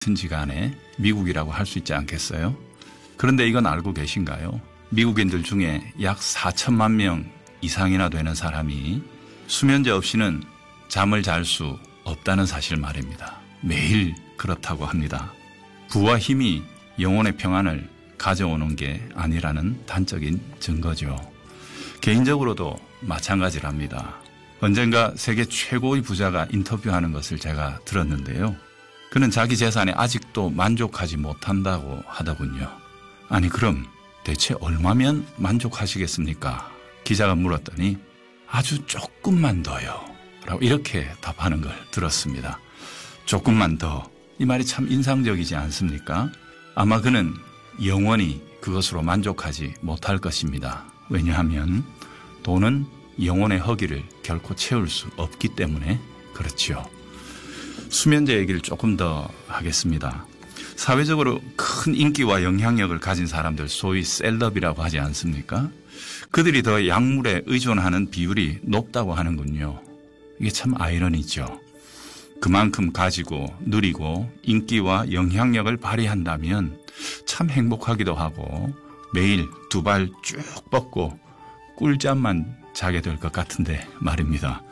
든지 간에 미국이라고 할 수 있지 않겠어요? 그런데 이건 알고 계신가요? 미국인들 중에 약 4천만 명 이상이나 되는 사람이 수면제 없이는 잠을 잘 수 없다는 사실 말입니다. 매일 그렇다고 합니다. 부와 힘이 영혼의 평안을 가져오는 게 아니라는 단적인 증거죠. 개인적으로도 마찬가지랍니다. 언젠가 세계 최고의 부자가 인터뷰하는 것을 제가 들었는데요. 그는 자기 재산에 아직도 만족하지 못한다고 하더군요. 아니 그럼 대체 얼마면 만족하시겠습니까? 기자가 물었더니 아주 조금만 더요 라고 이렇게 답하는 걸 들었습니다. 조금만 더. 이 말이 참 인상적이지 않습니까? 아마 그는 영원히 그것으로 만족하지 못할 것입니다. 왜냐하면 돈은 영혼의 허기를 결코 채울 수 없기 때문에 그렇죠. 수면제 얘기를 조금 더 하겠습니다. 사회적으로 큰 인기와 영향력을 가진 사람들, 소위 셀럽이라고 하지 않습니까? 그들이 더 약물에 의존하는 비율이 높다고 하는군요. 이게 참 아이러니죠. 그만큼 가지고 누리고 인기와 영향력을 발휘한다면 참 행복하기도 하고 매일 두 발 쭉 뻗고 꿀잠만 자게 될 것 같은데 말입니다.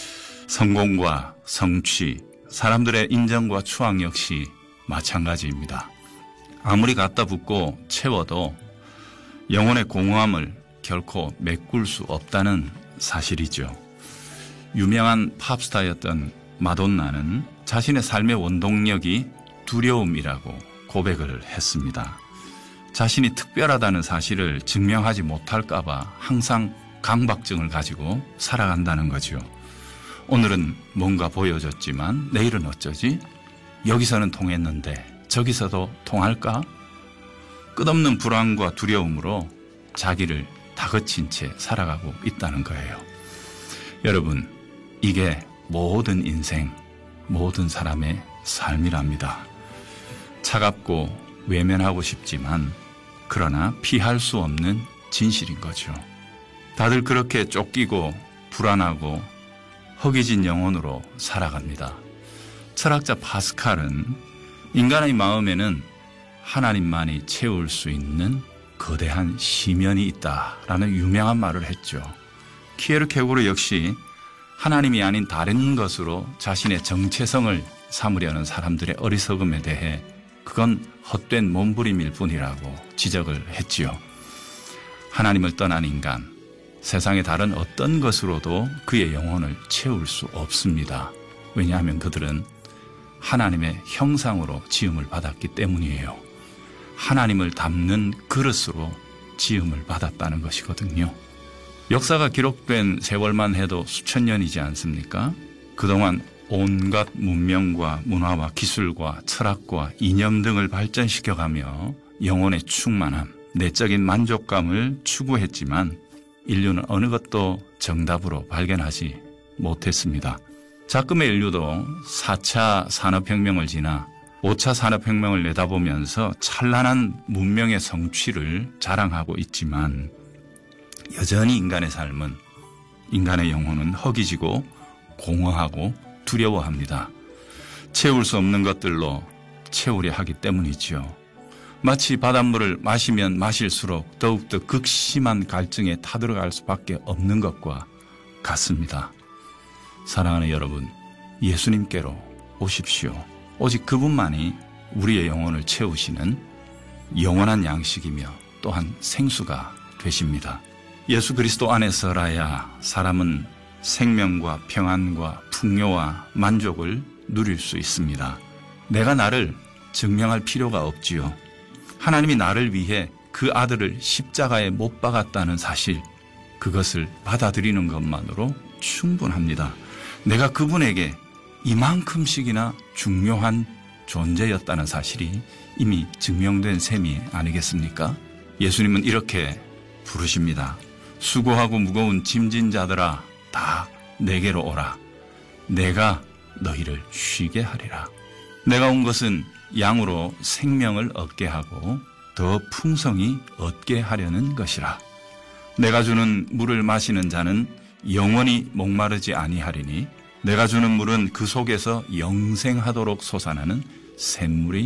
성공과 성취, 사람들의 인정과 추앙 역시 마찬가지입니다. 아무리 갖다 붓고 채워도 영혼의 공허함을 결코 메꿀 수 없다는 사실이죠. 유명한 팝스타였던 마돈나는 자신의 삶의 원동력이 두려움이라고 고백을 했습니다. 자신이 특별하다는 사실을 증명하지 못할까 봐 항상 강박증을 가지고 살아간다는 거죠. 오늘은 뭔가 보여줬지만 내일은 어쩌지? 여기서는 통했는데 저기서도 통할까? 끝없는 불안과 두려움으로 자기를 다그친 채 살아가고 있다는 거예요. 여러분, 이게 모든 인생, 모든 사람의 삶이랍니다. 차갑고 외면하고 싶지만 그러나 피할 수 없는 진실인 거죠. 다들 그렇게 쫓기고 불안하고 허기진 영혼으로 살아갑니다. 철학자 파스칼은 인간의 마음에는 하나님만이 채울 수 있는 거대한 시면이 있다라는 유명한 말을 했죠. 키에르케고르 역시 하나님이 아닌 다른 것으로 자신의 정체성을 삼으려는 사람들의 어리석음에 대해 그건 헛된 몸부림일 뿐이라고 지적을 했지요. 하나님을 떠난 인간, 세상의 다른 어떤 것으로도 그의 영혼을 채울 수 없습니다. 왜냐하면 그들은 하나님의 형상으로 지음을 받았기 때문이에요. 하나님을 담는 그릇으로 지음을 받았다는 것이거든요. 역사가 기록된 세월만 해도 수천 년이지 않습니까? 그동안 온갖 문명과 문화와 기술과 철학과 이념 등을 발전시켜가며 영혼의 충만함, 내적인 만족감을 추구했지만 인류는 어느 것도 정답으로 발견하지 못했습니다. 작금의 인류도 4차 산업혁명을 지나 5차 산업혁명을 내다보면서 찬란한 문명의 성취를 자랑하고 있지만 여전히 인간의 삶은, 인간의 영혼은 허기지고 공허하고 두려워합니다. 채울 수 없는 것들로 채우려 하기 때문이지요. 마치 바닷물을 마시면 마실수록 더욱더 극심한 갈증에 타들어갈 수밖에 없는 것과 같습니다. 사랑하는 여러분, 예수님께로 오십시오. 오직 그분만이 우리의 영혼을 채우시는 영원한 양식이며 또한 생수가 되십니다. 예수 그리스도 안에서라야 사람은 생명과 평안과 풍요와 만족을 누릴 수 있습니다. 내가 나를 증명할 필요가 없지요. 하나님이 나를 위해 그 아들을 십자가에 못 박았다는 사실, 그것을 받아들이는 것만으로 충분합니다. 내가 그분에게 이만큼씩이나 중요한 존재였다는 사실이 이미 증명된 셈이 아니겠습니까? 예수님은 이렇게 부르십니다. 수고하고 무거운 짐진 자들아, 다 내게로 오라. 내가 너희를 쉬게 하리라. 내가 온 것은 양으로 생명을 얻게 하고 더 풍성히 얻게 하려는 것이라. 내가 주는 물을 마시는 자는 영원히 목마르지 아니하리니 내가 주는 물은 그 속에서 영생하도록 솟아나는 샘물이